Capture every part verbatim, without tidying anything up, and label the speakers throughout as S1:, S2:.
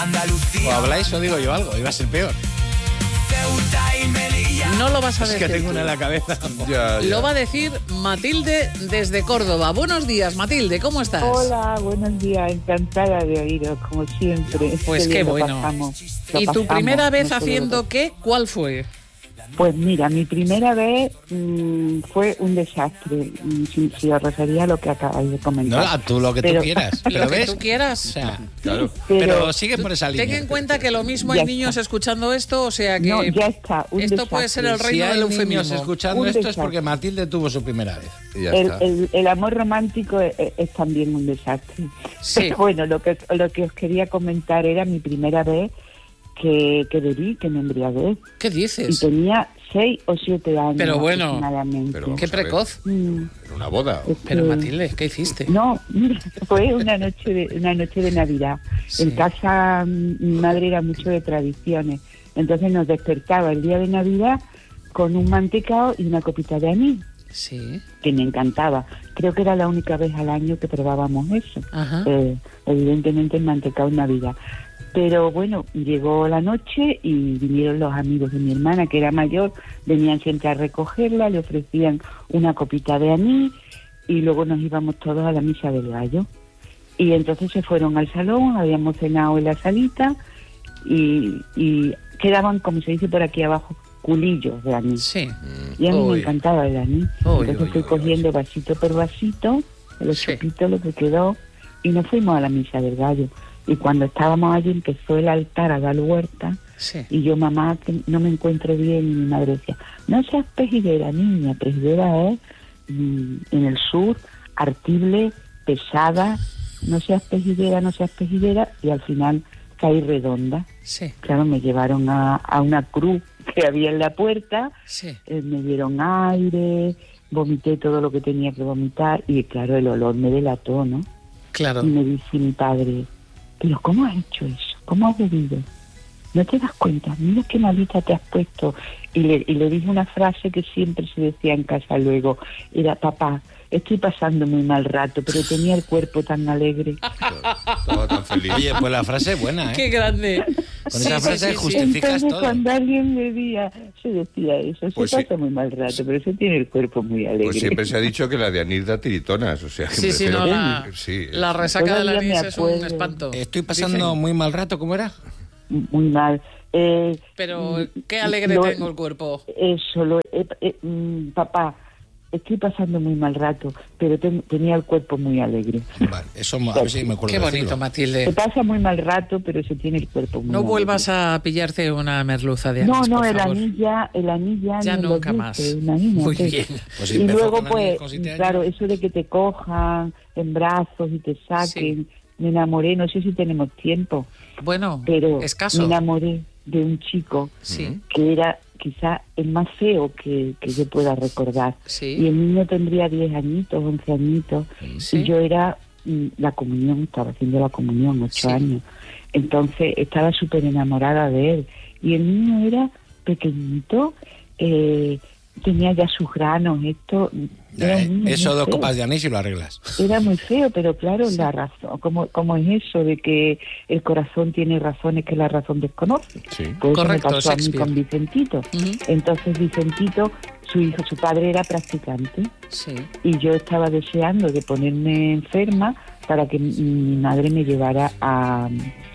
S1: Andalucía.
S2: O habláis o digo yo algo, iba a ser peor.
S1: Ceuta y Melilla.
S3: No lo vas a
S2: Es
S3: decir.
S2: que tengo
S3: tú.
S2: una en la cabeza.
S4: Ya, ya.
S3: Lo va a decir Matilde desde Córdoba. Buenos días, Matilde, ¿cómo estás?
S5: Hola, buenos días, encantada de oíros, como siempre.
S3: Pues qué
S5: bien lo
S3: bueno.
S5: pasamos, lo
S3: ¿Y tu
S5: pasamos,
S3: primera vez
S5: no solo
S3: haciendo
S5: lo-
S3: qué? ¿Cuál fue?
S5: Pues mira, mi primera vez mmm, fue un desastre, mm, si, si os refería a lo que acabáis de
S2: No,
S5: comentar.
S2: a tú lo que
S5: Pero-
S2: tú quieras.
S3: Lo
S2: ¿Pero
S3: que
S2: ves?
S3: tú
S2: O
S3: quieras.
S2: sea,
S4: Claro.
S2: pero,
S5: Pero-
S2: sigue por esa línea.
S3: Ten en cuenta que lo mismo hay
S5: Ya
S3: niños
S5: está.
S3: escuchando esto, o sea que
S5: No, ya está, un
S3: esto puede ser el
S5: desastre.
S3: reino
S2: Si hay
S3: del
S2: niños
S3: eufemismo.
S2: escuchando
S5: Un
S2: esto es
S5: desastre.
S2: porque Matilde tuvo su primera vez.
S4: Y ya
S5: El,
S4: está.
S5: el- el amor romántico es, es también un desastre.
S3: Sí.
S5: Pero bueno, lo que, lo que os quería comentar era mi primera vez que, que bebí, que me embriagué.
S3: ¿Qué
S5: Y
S3: dices?
S5: tenía seis o siete años
S3: Pero bueno,
S5: aproximadamente.
S4: pero vamos
S3: Qué
S4: a ver.
S3: precoz.
S5: Mm,
S4: Era una boda.
S5: es
S3: Pero
S5: que-
S3: Matilde, ¿qué hiciste?
S5: No, mira, fue una noche de, una noche de Navidad.
S3: Sí.
S5: En casa mm, mi madre era mucho de tradiciones. Entonces nos despertaba el día de Navidad con un mantecado y una copita de anís,
S3: Sí.
S5: que me encantaba. Creo que era la única vez al año que probábamos eso.
S3: Ajá.
S5: Eh, evidentemente el mantecado en Navidad. Pero bueno, llegó la noche y vinieron los amigos de mi hermana, que era mayor, venían siempre a recogerla, le ofrecían una copita de anís y luego nos íbamos todos a la misa del gallo. Y entonces se fueron al salón, habíamos cenado en la salita y, y quedaban, como se dice por aquí abajo, culillos de anís.
S3: Sí.
S5: Y a mí
S3: Uy.
S5: me encantaba el anís.
S3: Uy,
S5: Entonces
S3: uy,
S5: fui
S3: uy,
S5: cogiendo vasito por vasito, los
S3: Sí.
S5: chupitos, lo que quedó, y nos fuimos a la misa del gallo. Y cuando estábamos allí empezó el altar a dar vuelta,
S3: Sí.
S5: y yo, mamá, que no me encuentro bien, y mi madre decía, no seas pejidera, niña, pejidera es mm, en el sur, artible, pesada, no seas pejidera, no seas pejidera, y al final caí redonda.
S3: Sí.
S5: Claro, me llevaron a, a una cruz que había en la puerta,
S3: Sí.
S5: eh, me dieron aire, vomité todo lo que tenía que vomitar, y claro, el olor me delató, ¿no?
S3: Claro.
S5: Y me dice mi padre, pero ¿cómo has hecho eso? ¿Cómo has bebido? ¿No te das cuenta? Mira qué malita te has puesto. Y le, y le dije una frase que siempre se decía en casa luego, era, papá, estoy pasando muy mal rato, pero tenía el cuerpo tan alegre.
S4: Estaba tan feliz.
S2: Oye, pues la frase es buena, ¿eh?
S3: Qué grande.
S2: Con esa frase
S3: sí,
S2: justificas
S5: Entonces
S2: todo.
S5: cuando alguien bebía, se decía eso,
S4: Pues
S5: se
S4: sí.
S5: pasa muy mal rato, pero se tiene el cuerpo muy alegre.
S4: Pues siempre se ha dicho que la de anís da tiritonas, o sea, que
S3: Sí, sí,
S4: prefiero-
S3: no, la,
S4: sí,
S3: la resaca de la
S5: Todavía me
S3: anís es un
S5: acuerdo.
S3: espanto.
S2: Estoy pasando
S3: Dicen.
S2: muy mal rato, ¿cómo era?
S5: Muy mal. Eh,
S3: Pero
S5: mm,
S3: qué alegre
S5: lo-
S3: tengo el cuerpo.
S5: Eso, lo, eh, eh, mm, papá, estoy pasando muy mal rato, pero ten- tenía el cuerpo muy alegre.
S2: Vale, eso a ver si me acuerdo
S3: Qué
S2: de
S3: bonito,
S2: decirlo.
S5: Se
S3: Matilde.
S5: pasa muy mal rato, pero se tiene el cuerpo muy
S3: No
S5: alegre.
S3: vuelvas a pillarte una merluza de anís,
S5: No, no,
S3: por
S5: el
S3: favor.
S5: anís ya, el anís ya,
S3: Ya
S5: ni lo
S3: nunca
S5: dulce,
S3: más.
S5: imagínate.
S3: Muy bien.
S2: Pues
S5: y
S2: empezó
S5: luego,
S2: con anís
S5: pues,
S2: con siete años.
S5: claro, eso de que te cojan en brazos y te saquen, me enamoré, no sé si tenemos tiempo,
S3: Bueno,
S5: pero me
S3: escaso.
S5: enamoré de un chico
S3: Sí,
S5: que era quizá el más feo que, que yo pueda recordar. Y
S3: sí,
S5: el niño tendría diez añitos, once añitos,
S3: sí.
S5: y yo era mm, la comunión, estaba haciendo la comunión, ocho
S3: Sí.
S5: años. Entonces estaba súper enamorada de él. Y el niño era pequeñito, eh, tenía ya sus granos, esto... Era un niño
S2: Eso
S5: muy
S2: dos
S5: feo.
S2: copas de anís y lo arreglas.
S5: Era muy feo, pero claro, la razón, como, como es eso de que el corazón tiene razones que la razón desconoce.
S4: Sí.
S5: Pues eso
S3: Correcto,
S5: me pasó a mí
S3: Shakespeare.
S5: con Vicentito.
S3: Ujú.
S5: Entonces Vicentito, su hijo, su padre era practicante
S3: Sí.
S5: y yo estaba deseando de ponerme enferma para que mi, mi madre me llevara a,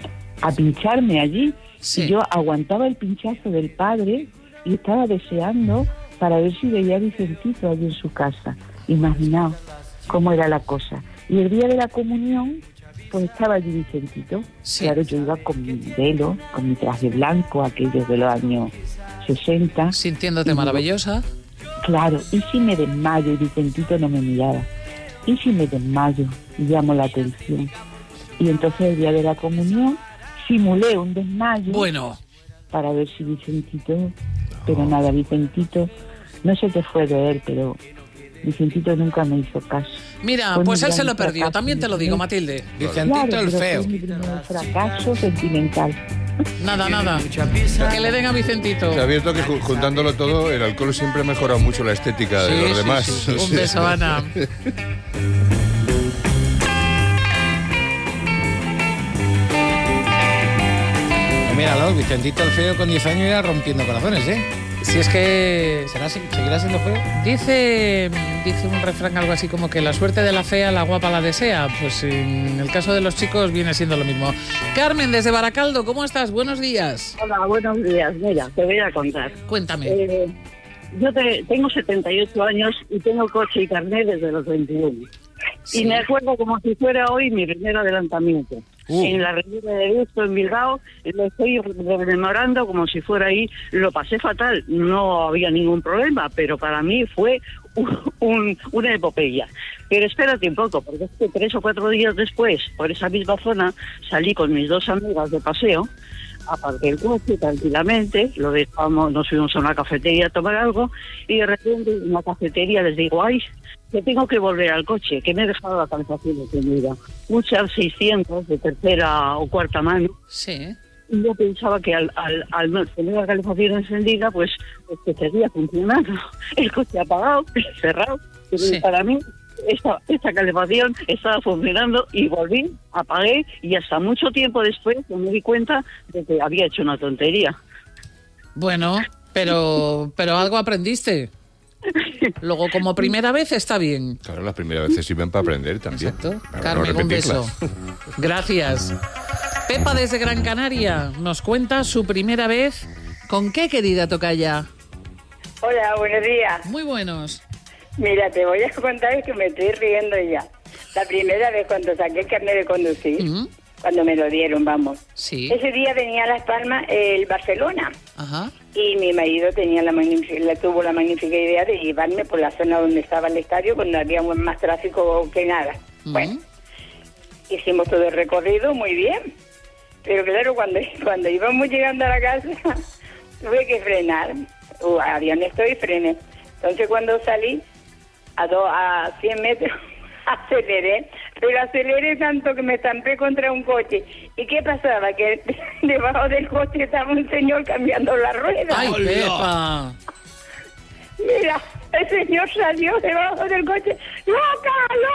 S5: a pincharme allí.
S3: Sí.
S5: Y yo aguantaba el pinchazo del padre y estaba deseando para ver si veía a Vicentito allí en su casa. Imaginaos cómo era la cosa. Y el día de la comunión, pues estaba allí Vicentito.
S3: Sí.
S5: Claro, yo iba con mi velo, con mi traje blanco, aquellos de los años sesenta.
S3: Sintiéndote
S5: Y
S3: maravillosa.
S5: Claro, ¿y si me desmayo y Vicentito no me miraba? ¿Y si me desmayo y llamo la atención? Y entonces el día de la comunión simulé un desmayo
S3: Bueno,
S5: para ver si Vicentito, pero nada, Vicentito, no sé qué fue de él, pero Vicentito nunca me hizo caso.
S3: mira,
S5: Fue
S3: pues
S5: mi
S3: él se
S5: gran
S3: lo perdió.
S5: fracaso.
S3: También te lo digo, Matilde.
S2: Vicentito
S5: Claro,
S2: el
S5: pero
S2: feo.
S5: fue mi primer fracaso sentimental.
S3: Nada, nada. Que le den a Vicentito.
S4: Se ha abierto que ju- juntándolo todo, el alcohol siempre ha mejorado mucho la estética de
S2: Sí,
S4: los
S2: sí,
S4: demás.
S2: sí,
S3: Un beso, Ana.
S2: Míralo, Vicentito el feo con diez años ya rompiendo corazones, ¿eh?
S3: Si es que
S2: ¿Será, ¿Seguirá siendo feo?
S3: dice, dice un refrán algo así como que la suerte de la fea, la guapa la desea. Pues en el caso de los chicos viene siendo lo mismo. Carmen, desde Baracaldo, ¿cómo estás? Buenos días.
S6: Hola, buenos días. Mira, te voy a contar.
S3: Cuéntame.
S6: Eh, yo te- tengo setenta y ocho años y tengo coche y carnet desde los veintiuno.
S3: Sí.
S6: Y me acuerdo como si fuera hoy mi primer adelantamiento.
S2: Uh.
S6: En la Riviera de Gusto, en Bilbao, lo estoy rememorando como si fuera ahí. Lo pasé fatal, no había ningún problema, pero para mí fue un, un- una epopeya. Pero espérate un poco, porque es que tres o cuatro días después, por esa misma zona, salí con mis dos amigas de paseo, aparqué el coche tranquilamente, lo dejamos, nos fuimos a una cafetería a tomar algo, y de repente en la cafetería les digo, ay, que tengo que volver al coche, que me he dejado la calefacción encendida. Un Char seiscientos de tercera o cuarta mano,
S3: Sí.
S6: y yo pensaba que al, al, al no tener la calefacción encendida, pues, pues que seguía funcionando. El coche apagado, cerrado, pero
S3: Sí.
S6: para mí esta, esta calefacción estaba funcionando y volví, apagué, y hasta mucho tiempo después me di cuenta de que había hecho una tontería.
S3: Bueno, pero, pero algo aprendiste. Luego, como primera vez, está bien.
S4: Claro, las primeras veces sirven para aprender también.
S3: Exacto.
S4: Para
S3: Carmen,
S4: no
S3: un beso.
S4: repetirlas.
S3: Gracias. Pepa desde Gran Canaria nos cuenta su primera vez. ¿Con qué, querida tocaya?
S7: Hola, buenos días.
S3: Muy buenos.
S7: Mira, te voy a contar que me estoy riendo ya. La primera vez cuando saqué el carnet de conducir,
S3: Ujú.
S7: cuando me lo dieron, vamos.
S3: Sí.
S7: Ese día venía a Las Palmas el Barcelona
S3: Ajá.
S7: y mi marido tenía la magnífica, la- tuvo la magnífica idea de llevarme por la zona donde estaba el estadio, cuando había más tráfico que nada.
S3: Ujú.
S7: Bueno, hicimos todo el recorrido muy bien, pero claro, cuando, cuando íbamos llegando a la casa, tuve que frenar. Uh, había un esto y frené. Entonces cuando salí, a, do, a cien metros, aceleré, pero aceleré tanto que me estampé contra un coche. ¿Y qué pasaba? Que debajo del coche estaba un señor cambiando la rueda.
S3: ¡Ay, Pepa!
S7: Mira, el señor salió debajo del coche. ¡Loca,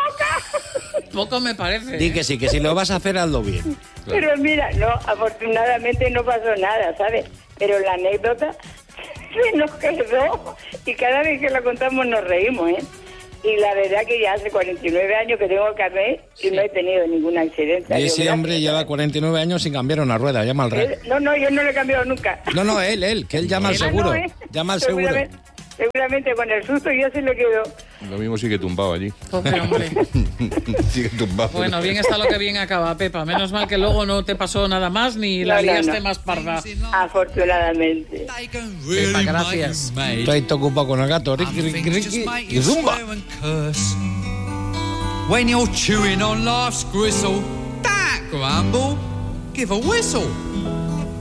S7: loca!
S3: Poco me parece.
S2: Di que sí, que si lo vas a hacer, hazlo bien.
S7: Pero mira, no, afortunadamente no pasó nada, ¿sabes? Pero la anécdota se nos quedó y cada vez que la contamos nos reímos, ¿eh? Y la verdad que ya hace cuarenta y nueve años que tengo carnet y
S3: Sí.
S7: no he tenido ningún accidente.
S2: Y ese
S7: Yo,
S2: hombre
S7: gracias.
S2: lleva cuarenta y nueve años sin cambiar una rueda, llama al rey.
S7: Él- No, no, yo no lo he cambiado nunca.
S2: No, no, él, él, que él llama al
S7: Ah,
S2: seguro.
S7: no, ¿eh?
S2: Llama al seguro.
S7: Seguramente, seguramente con el susto ya se le quedó.
S4: Lo mismo sigue tumbado allí.
S3: Pobre hombre.
S4: Sigue tumbado.
S3: Bueno, bien está lo que bien acaba, Pepa. Menos mal que luego no te pasó nada más ni la
S7: No, no,
S3: liaste
S7: no.
S3: más parda.
S7: Afortunadamente.
S3: Pepa, gracias.
S2: Estoy todo ocupado con el gato, Ricky, Ricky, Ricky, y zumba.
S1: When you're chewing on life's gristle, that grumble, give a whistle.